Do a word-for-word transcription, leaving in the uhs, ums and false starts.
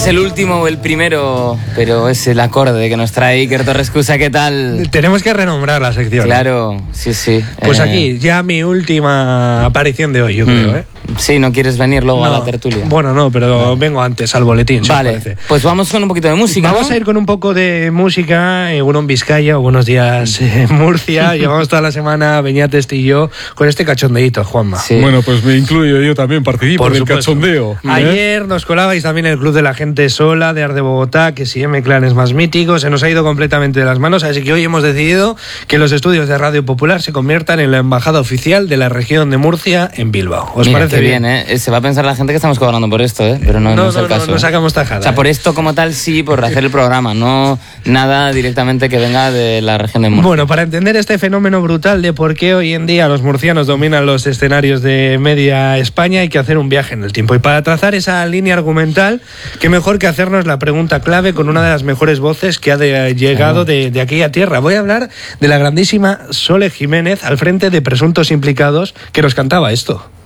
es el último o el primero, pero es el acorde que nos trae Iker Torrescusa. ¿Qué tal? Tenemos que renombrar la sección. Claro, sí, sí. Pues eh... aquí, ya mi última aparición de hoy, yo mm. creo, ¿eh? Sí, ¿no quieres venir luego no, a la tertulia? Bueno, no, pero no. vengo antes al boletín. Vale, pues vamos con un poquito de música. Vamos ¿no? a ir con un poco de música. Eh, uno en Vizcaya o Buenos Días en Murcia. Llevamos toda la semana, Beñates y yo, con este cachondeíto, Juanma. Sí. Bueno, pues me incluyo, yo también participo del cachondeo. ¿eh? Ayer nos colabais también el Club de la Gente Sola de Ar de Bogotá, que si M-Clan es más mítico, se nos ha ido completamente de las manos, así que hoy hemos decidido que los estudios de Radio Popular se conviertan en la embajada oficial de la región de Murcia en Bilbao. ¿Os Mira, parece qué bien? bien eh? Se va a pensar la gente que estamos cobrando por esto, ¿eh? Pero no, no, no, no es el no, caso. No, no sacamos tajada. O sea, por esto como tal sí, por hacer el programa, no nada directamente que venga de la región de Murcia. Bueno, para entender este fenómeno brutal de por qué hoy en día los murcianos dominan los escenarios de media España, hay que hacer un viaje en el tiempo. Y para trazar esa línea argumental, qué mejor que hacernos la pregunta clave con una de las mejores voces que ha de, llegado de, de aquella tierra. Voy a hablar de la grandísima Sole Jiménez al frente de Presuntos Implicados, que nos cantaba esto.